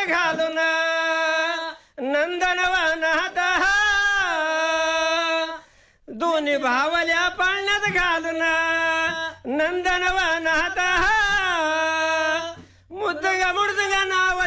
घालून नंदनवनात दोन्ही भावल्या पाळण्यात घालून नंदनवनात मुद्दगा मुर्दगा नाव